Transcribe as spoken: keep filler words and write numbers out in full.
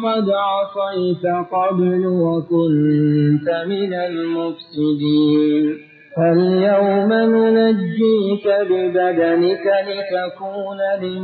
قد عصيت قبل وكنت من المفسدين فاليوم ننجيك ببدنك لتكون لمن